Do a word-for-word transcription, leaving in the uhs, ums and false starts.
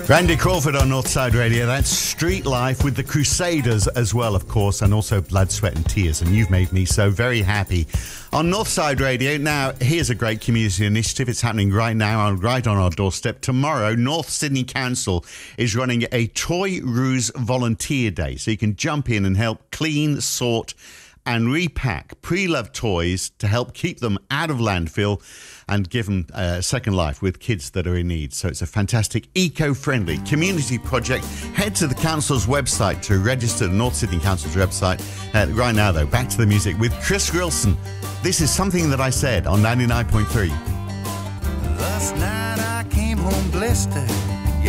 Randy Crawford on Northside Radio. That's Street Life with the Crusaders as well, of course, and also Blood, Sweat and Tears. And you've made me so very happy on Northside Radio. Now, here's a great community initiative. It's happening right now, right on our doorstep. Tomorrow, North Sydney Council is running a Toy Roos Volunteer Day. So you can jump in and help clean, sort and repack pre-loved toys to help keep them out of landfill and give them a second life with kids that are in need. So it's a fantastic eco-friendly community project. Head to the council's website to register, the North Sydney Council's website. Uh, right now, though, back to the music with Chris Grilson. This is Something That I Said on ninety-nine point three. Last night I came home blistered,